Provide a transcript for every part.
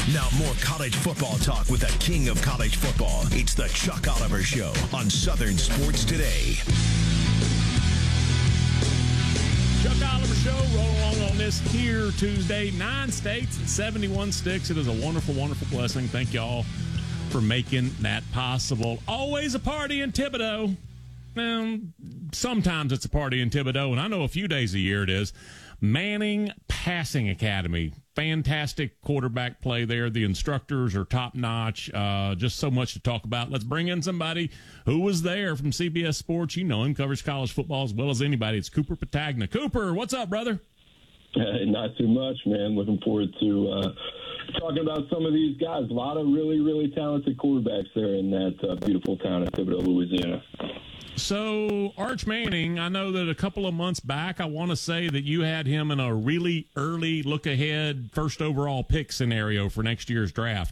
Now more college football talk with the king of college football. It's the Chuck Oliver Show on Southern Sports Today. Chuck Oliver Show, rolling along on this here Tuesday. 9 states and 71 sticks. It is a wonderful, wonderful blessing. Thank y'all for making that possible. Always a party in Thibodaux. Sometimes it's a party in Thibodaux, and I know a few days a year it is. Manning Passing Academy. Fantastic quarterback play there. The instructors are top-notch. Just so much to talk about. Let's bring in somebody who was there from CBS Sports. You know him, covers college football as well as anybody. It's Cooper Patagna. Cooper, what's up, brother? Not too much, man. Looking forward to talking about some of these guys. A lot of really, really talented quarterbacks there in that beautiful town of Thibodaux, Louisiana. So, Arch Manning, I know that a couple of months back, I want to say that you had him in a really early look-ahead first overall pick scenario for next year's draft.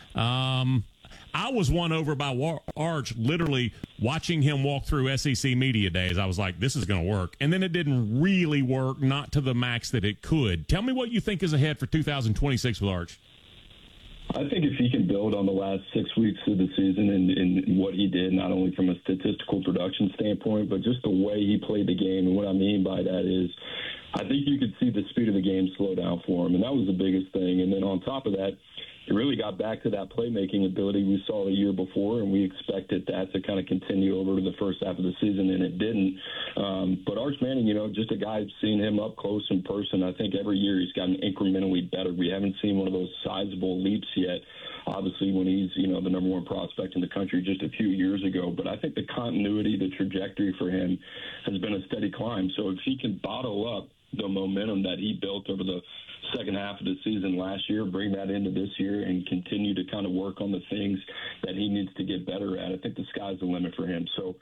I was won over by Arch literally watching him walk through SEC media days. I was like, this is going to work. And then it didn't really work, not to the max that it could. Tell me what you think is ahead for 2026 with Arch. I think if he can build on the last 6 weeks of the season and what he did, not only from a statistical production standpoint, but just the way he played the game. And what I mean by that is I think you could see the speed of the game slow down for him. And that was the biggest thing. And then on top of that, he really got back to that playmaking ability we saw the year before, and we expected that to kind of continue over to the first half of the season, and it didn't. But Arch Manning, just a guy, seen him up close in person. I think every year he's gotten incrementally better. We haven't seen one of those sizable leaps yet, obviously, when he's, the number one prospect in the country just a few years ago. But I think the continuity, the trajectory for him has been a steady climb. So if he can bottle up the momentum that he built over the second half of the season last year, bring that into this year and continue to kind of work on the things that he needs to get better at, I think the sky's the limit for him. So,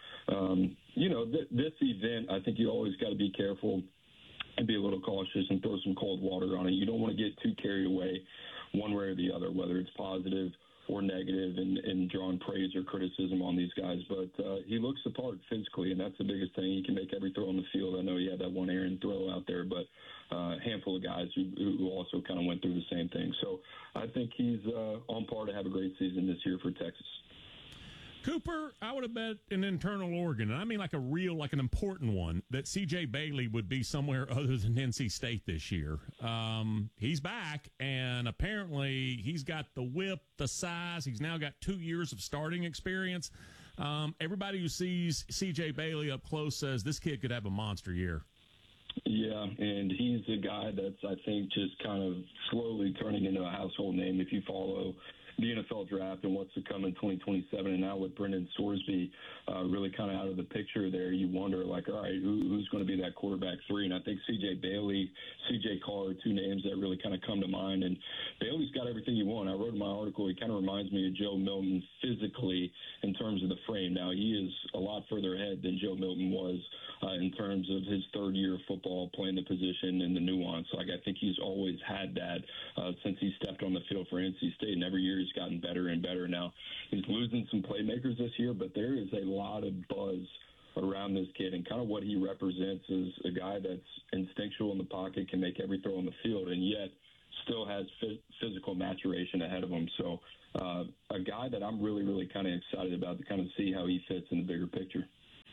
this event, I think you always got to be careful and be a little cautious and throw some cold water on it. You don't want to get too carried away one way or the other, whether it's positive or negative, and drawing praise or criticism on these guys. But he looks the part physically, and that's the biggest thing. He can make every throw on the field. I know he had that one errant throw out there, but a handful of guys who also kind of went through the same thing. So I think he's on par to have a great season this year for Texas. Cooper, I would have bet an internal organ, and I mean like an important one, that C.J. Bailey would be somewhere other than NC State this year. He's back, and apparently he's got the whip, the size. He's now got 2 years of starting experience. Everybody who sees C.J. Bailey up close says this kid could have a monster year. Yeah, and he's a guy that's, I think, just kind of slowly turning into a household name if you follow the NFL draft and what's to come in 2027. And now with Brendan Sorsby really kind of out of the picture there, you wonder, all right, who's going to be that quarterback 3? And I think C.J. Bailey, C.J. Carr are two names that really kind of come to mind. And Bailey's got everything you want. I wrote in my article, he kind of reminds me of Joe Milton physically in terms of the frame. Now, he is a lot further ahead than Joe Milton was in terms of his third year of football, playing the position and the nuance. I think he's always had that since he stepped on the field for NC State, and every year he's gotten better and better. Now, he's losing some playmakers this year, but there is a lot of buzz around this kid, and kind of what he represents is a guy that's instinctual in the pocket, can make every throw on the field, and yet still has physical maturation ahead of him. So a guy that I'm really, really kind of excited about to kind of see how he fits in the bigger picture.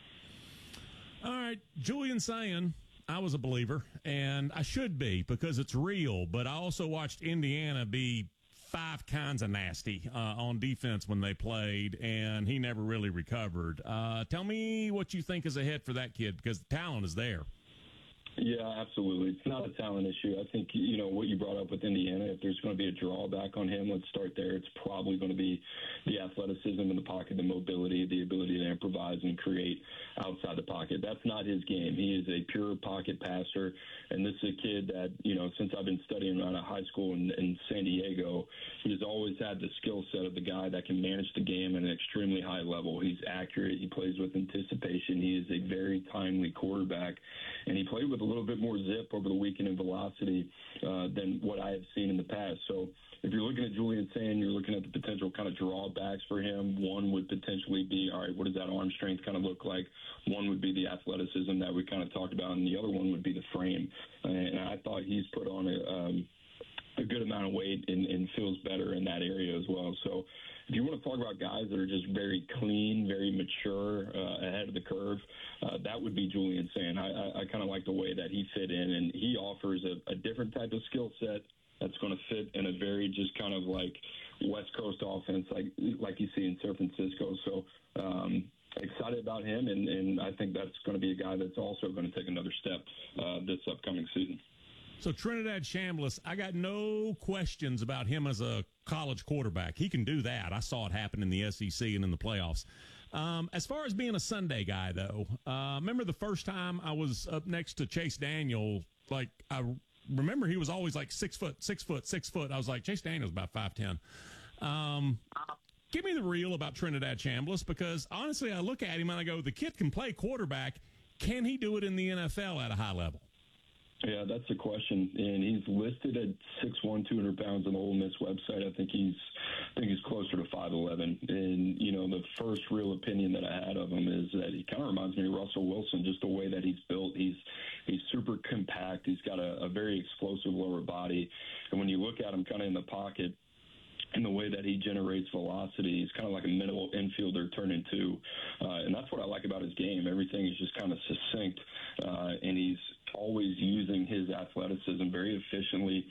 All right, Julian Sayin, I was a believer, and I should be because it's real, but I also watched Indiana be 5 kinds of nasty on defense when they played, and he never really recovered. Tell me what you think is ahead for that kid, because the talent is there. Yeah, absolutely. It's not a talent issue. I think, what you brought up with Indiana, if there's going to be a drawback on him, let's start there. It's probably going to be the athleticism in the pocket, the mobility, the ability to improvise and create outside the pocket. That's not his game. He is a pure pocket passer, and this is a kid that, since I've been studying around a high school in San Diego, he's always had the skill set of the guy that can manage the game at an extremely high level. He's accurate. He plays with anticipation. He is a very timely quarterback, and he played with a little bit more zip over the weekend in velocity than what I have seen in the past. So if you're looking at Julian Sayin, you're looking at the potential kind of drawbacks for him. One would potentially be, all right, what does that arm strength kind of look like? One would be the athleticism that we kind of talked about, and the other one would be the frame. And I thought he's put on a good amount of weight and feels better in that area as well. So if you want to talk about guys that are just very clean, very mature, ahead of the curve, that would be Julian Sand. I kind of like the way that he fit in, and he offers a different type of skill set that's going to fit in a very just kind of like West Coast offense like you see in San Francisco. So excited about him, and I think that's going to be a guy that's also going to take another step this upcoming season. So Trinidad Chambliss, I got no questions about him as a college quarterback. He can do that. I saw it happen in the SEC and in the playoffs. As far as being a Sunday guy, though, remember the first time I was up next to Chase Daniel, like I remember he was always like 6 foot, 6 foot, 6 foot. I was like, Chase Daniel's about 5'10". Give me the real about Trinidad Chambliss, because honestly, I look at him and I go, the kid can play quarterback. Can he do it in the NFL at a high level? Yeah, that's the question. And he's listed at 6'1", 200 pounds on the Ole Miss website. I think he's closer to 5'11". And, you know, the first real opinion that I had of him is that he kind of reminds me of Russell Wilson, just the way that he's built. He's super compact. He's got a very explosive lower body. And when you look at him kind of in the pocket, and the way that he generates velocity, he's kind of like a middle infielder turned into. And that's what I like about his game. Everything is just kind of succinct, and he's always using his athleticism very efficiently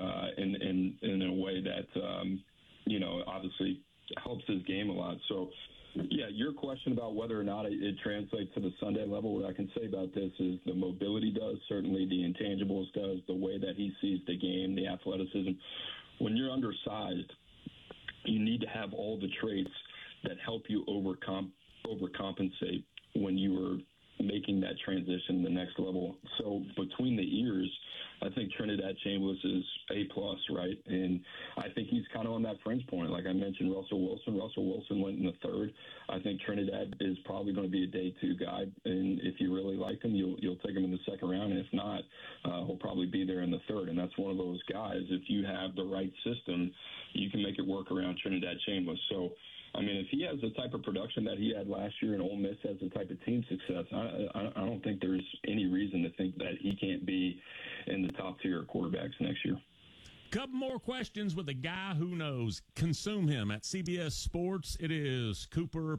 in a way that, you know, obviously helps his game a lot. So, yeah, your question about whether or not it translates to the Sunday level, what I can say about this is the mobility does, certainly the intangibles does, the way that he sees the game, the athleticism. When you're undersized, you need to have all the traits that help you overcompensate when you are making that transition to the next level. So between the ears, I think Trinidad Chambliss is A+, right? And I think he's kind of on that fringe point. Like I mentioned, Russell Wilson. Russell Wilson went in the third. I think Trinidad is probably going to be a day 2 guy. And if you really like him, you'll take him in the second round. And if not, he'll probably be there in the third. And that's one of those guys. If you have the right system, you can make it work around Trinidad Chambliss. So, I mean, if he has the type of production that he had last year and Ole Miss has the type of team success, I don't think there's any reason to think that he can't be in the top tier quarterbacks next year. Couple more questions with a guy who knows. Consume him at CBS Sports. It is Cooper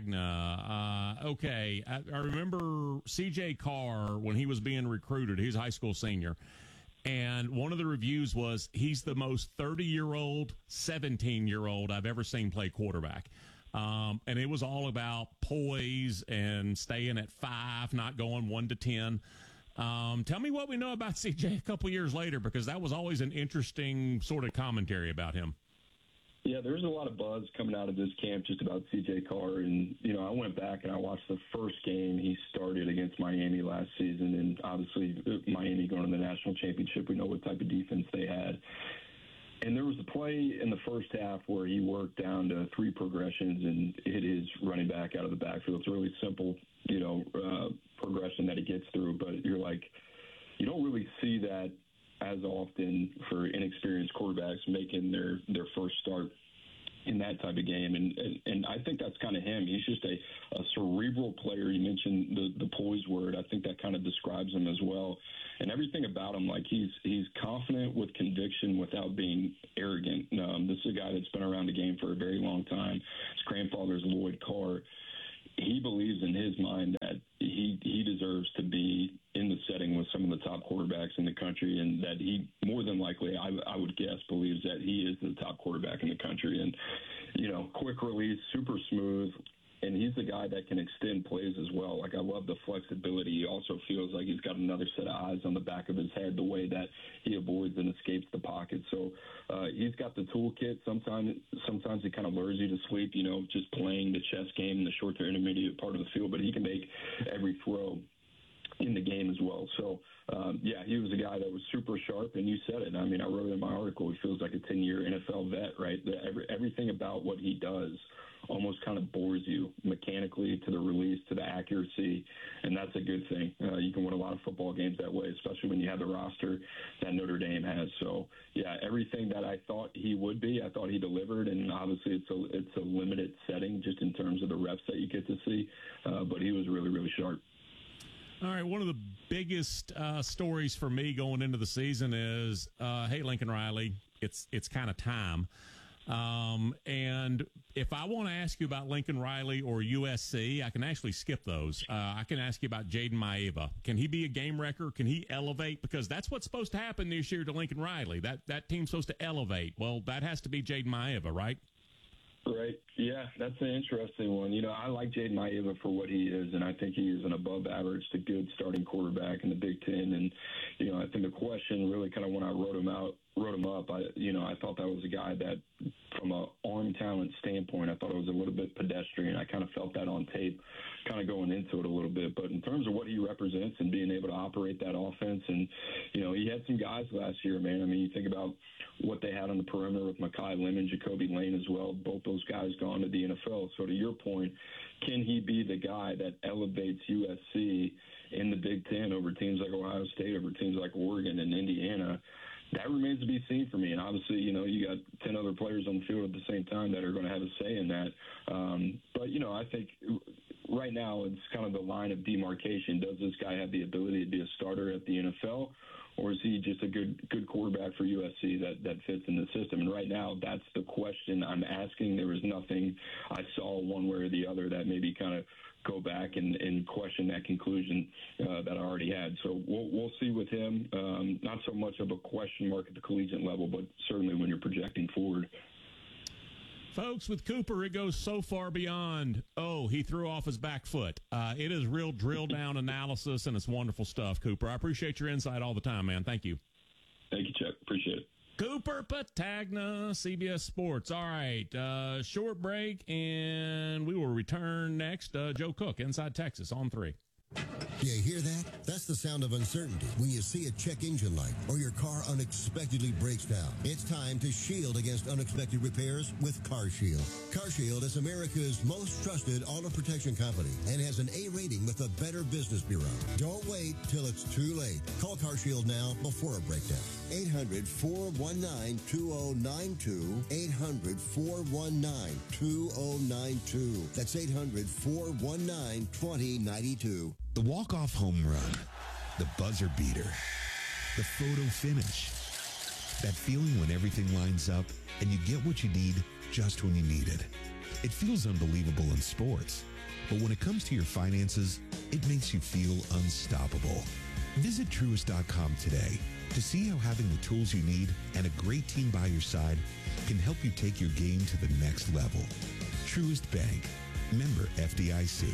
Patagna. Okay, I remember C.J. Carr when he was being recruited. He's a high school senior. And one of the reviews was he's the most 30-year-old, 17-year-old I've ever seen play quarterback. And it was all about poise and staying at 5, not going 1 to 10. Tell me what we know about CJ a couple years later, because that was always an interesting sort of commentary about him. Yeah, there's a lot of buzz coming out of this camp just about C.J. Carr. And, you know, I went back and I watched the first game he started against Miami last season. And obviously Miami going to the national championship, we know what type of defense they had. And there was a play in the first half where he worked down to 3 progressions and hit his running back out of the backfield. It's a really simple, you know, progression that he gets through. But you're like, you don't really see that as often for inexperienced quarterbacks making their first start in that type of game. And I think that's kind of him. He's just a cerebral player. You mentioned the poise word. I think that kind of describes him as well. And everything about him, like he's confident with conviction without being arrogant. This is a guy that's been around the game for a very long time. His grandfather's Lloyd Carr. He believes in his mind that he deserves to be in the setting with some of the top quarterbacks in the country, and that he more than likely, I would guess, believes that he is the top quarterback in the country. And, you know, quick release, super smooth, and he's the guy that can extend plays as well. Like, I love the flexibility. He also feels like he's got another set of eyes on the back of his head, the way that he avoids and escapes the pocket. So he's got the toolkit. Sometimes he kind of lures you to sleep, you know, just playing the chess game in the short to intermediate part of the field, but he can make every throw in the game as well. So, yeah, he was a guy that was super sharp, and you said it. I mean, I wrote it in my article. He feels like a 10-year NFL vet, right? Everything about what he does almost kind of bores you mechanically, to the release, to the accuracy, and that's a good thing. You can win a lot of football games that way, especially when you have the roster that Notre Dame has. So, yeah, everything that I thought he would be, I thought he delivered, and obviously it's a limited setting just in terms of the reps that you get to see, but he was really, really sharp. All right, one of the biggest stories for me going into the season is, hey, Lincoln Riley, it's kind of time. And if I want to ask you about Lincoln Riley or USC, I can actually skip those. I can ask you about Jaden Maeva. Can he be a game wrecker? Can he elevate? Because that's what's supposed to happen this year to Lincoln Riley. That team's supposed to elevate. Well, that has to be Jaden Maeva, right? Right. Yeah, that's an interesting one. I like Jaden Maeva for what he is, and I think he is an above average to good starting quarterback in the Big Ten. And, I think the question really kind of when I wrote him up, I thought that was a guy that from an arm talent standpoint, I thought it was a little bit pedestrian. I kind of felt that on tape kind of going into it a little bit. But in terms of what he represents and being able to operate that offense, and, he had some guys last year, man. I mean, you think about what they had on the perimeter with Mekhi Lemon, Jacoby Lane as well. Both those guys gone to the NFL. So to your point, can he be the guy that elevates USC in the Big Ten over teams like Ohio State, over teams like Oregon and Indiana? That remains to be seen for me. And obviously, you got 10 other players on the field at the same time that are going to have a say in that. But I think right now it's kind of the line of demarcation. Does this guy have the ability to be a starter at the NFL? Or is he just a good quarterback for USC that fits in the system? And right now, that's the question I'm asking. There was nothing I saw one way or the other that maybe kind of go back and question that conclusion that I already had. So we'll see with him. Not so much of a question mark at the collegiate level, but certainly when you're projecting forward. Folks, with Cooper, it goes so far beyond, he threw off his back foot. It is real drill-down analysis, and it's wonderful stuff, Cooper. I appreciate your insight all the time, man. Thank you. Thank you, Chuck. Appreciate it. Cooper Patagna, CBS Sports. All right, short break, and we will return next. Joe Cook, Inside Texas, on 3. You hear that? That's the sound of uncertainty when you see a check engine light or your car unexpectedly breaks down. It's time to shield against unexpected repairs with CarShield. CarShield is America's most trusted auto protection company and has an A rating with the Better Business Bureau. Don't wait till it's too late. Call CarShield now before a breakdown. 800-419-2092. 800-419-2092. That's 800-419-2092. The walk-off home run, the buzzer beater, the photo finish. That feeling when everything lines up and you get what you need just when you need it. It feels unbelievable in sports, but when it comes to your finances, it makes you feel unstoppable. Visit Truist.com today to see how having the tools you need and a great team by your side can help you take your game to the next level. Truist Bank, member FDIC.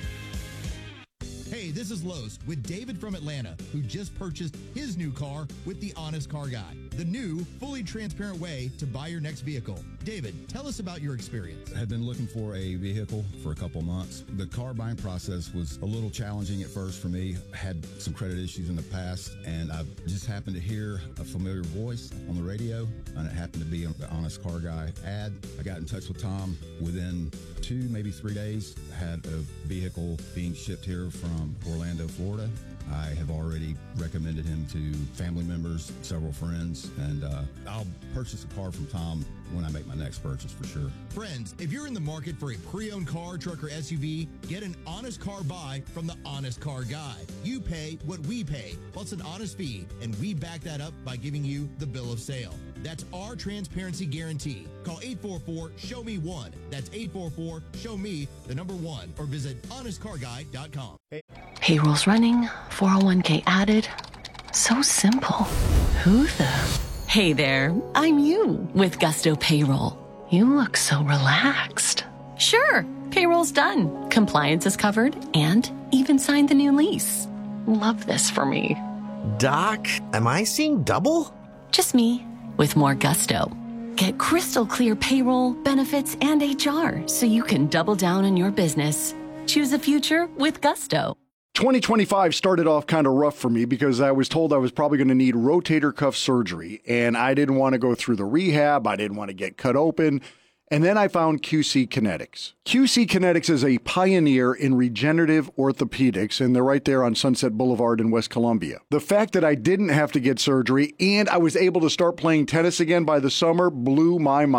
Hey, this is Los with David from Atlanta, who just purchased his new car with the Honest Car Guy, the new, fully transparent way to buy your next vehicle. David, tell us about your experience. I had been looking for a vehicle for a couple months. The car buying process was a little challenging at first for me. I had some credit issues in the past, and I just happened to hear a familiar voice on the radio, and it happened to be the Honest Car Guy ad. I got in touch with Tom. Within 2, maybe 3 days, I had a vehicle being shipped here from Orlando, Florida. I have already recommended him to family members, several friends, and I'll purchase a car from Tom when I make my next purchase for sure. Friends, if you're in the market for a pre-owned car, truck, or SUV, get an honest car buy from the Honest Car Guy. You pay what we pay, plus an honest fee, and we back that up by giving you the bill of sale. That's our transparency guarantee. Call 844-SHOW-ME-1. That's 844-SHOW-ME, the number 1, or visit honestcarguy.com. Payroll's running, 401k added. So simple. Who the? Hey there, I'm you with Gusto Payroll. You look so relaxed. Sure, payroll's done. Compliance is covered and even signed the new lease. Love this for me. Doc, am I seeing double? Just me with more Gusto. Get crystal clear payroll, benefits, and HR so you can double down on your business. Choose a future with Gusto. 2025 started off kind of rough for me because I was told I was probably going to need rotator cuff surgery, and I didn't want to go through the rehab. I didn't want to get cut open. And then I found QC Kinetics. QC Kinetics is a pioneer in regenerative orthopedics, and they're right there on Sunset Boulevard in West Columbia. The fact that I didn't have to get surgery and I was able to start playing tennis again by the summer blew my mind.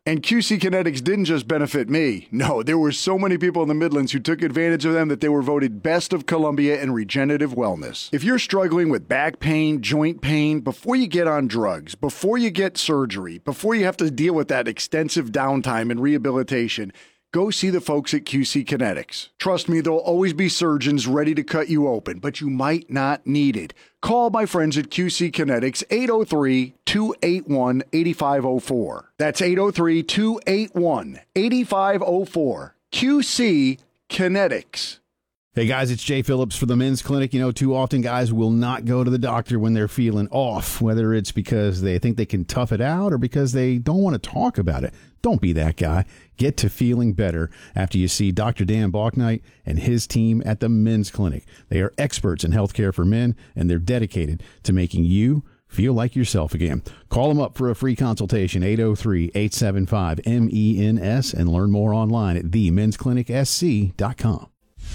And QC Kinetics didn't just benefit me. No, there were so many people in the Midlands who took advantage of them that they were voted Best of Columbia in regenerative wellness. If you're struggling with back pain, joint pain, before you get on drugs, before you get surgery, before you have to deal with that extensive downtime and rehabilitation, go see the folks at QC Kinetics. Trust me, there'll always be surgeons ready to cut you open, but you might not need it. Call my friends at QC Kinetics, 803-281-8504. That's 803-281-8504. QC Kinetics. Hey guys, it's Jay Phillips for the Men's Clinic. You know, too often guys will not go to the doctor when they're feeling off, whether it's because they think they can tough it out or because they don't want to talk about it. Don't be that guy. Get to feeling better after you see Dr. Dan Balknight and his team at the Men's Clinic. They are experts in healthcare for men, and they're dedicated to making you feel like yourself again. Call them up for a free consultation, 803-875-MENS, and learn more online at themensclinicsc.com.